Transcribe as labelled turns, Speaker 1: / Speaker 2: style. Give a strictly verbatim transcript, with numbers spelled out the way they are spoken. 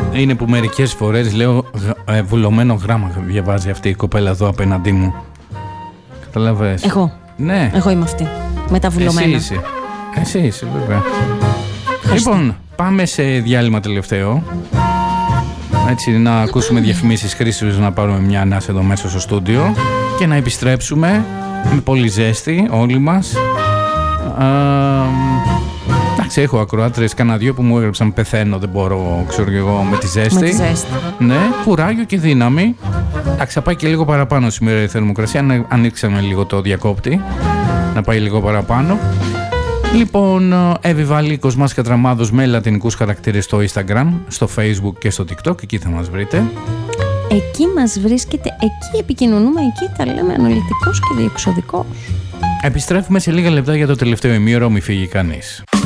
Speaker 1: είναι που μερικές φορές λέω ε, βουλωμένο γράμμα διαβάζει αυτή η κοπέλα εδώ απέναντί μου. Καταλαβες?
Speaker 2: Εγώ.
Speaker 1: Ναι.
Speaker 2: Εγώ είμαι αυτή. Με τα βουλωμένα.
Speaker 1: Εσύ είσαι. Εσύ είσαι, βέβαια. Ευχαριστώ. Λοιπόν, πάμε σε διάλειμμα τελευταίο. Έτσι, να ακούσουμε διαφημίσεις χρήσιμες, να πάρουμε μια ανάσα εδώ μέσα στο στούντιο και να επιστρέψουμε με πολύ ζέστη όλοι μας. Εντάξει, έχω ακροάτρες κανένα δυο που μου έγραψαν πεθαίνω, δεν μπορώ, ξέρω εγώ, με τη ζέστη.
Speaker 2: Με τη ζέστη.
Speaker 1: Ναι, κουράγιο και δύναμη. Εντάξει, θα πάει και λίγο παραπάνω σήμερα η θερμοκρασία. Αν ανοίξαμε λίγο το διακόπτη, να πάει λίγο παραπάνω. Λοιπόν, Εύη Βαλίκος, Μάσκα Τραμάδος με λατινικούς χαρακτήρες στο Instagram, στο Facebook και στο TikTok. Εκεί θα μας βρείτε.
Speaker 2: Εκεί μας βρίσκεται, εκεί επικοινωνούμε, εκεί τα λέμε αναλυτικός και διεξοδικός.
Speaker 1: Επιστρέφουμε σε λίγα λεπτά για το τελευταίο ημίωρο, μη φύγει κανείς.